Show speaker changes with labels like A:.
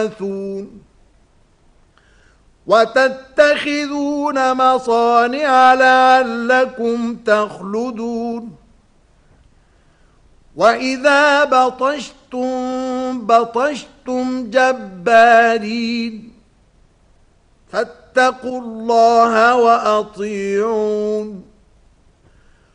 A: وتتخذون مصانع لعلكم تخلدون وإذا بطشتم جبارين فاتقوا الله وأطيعون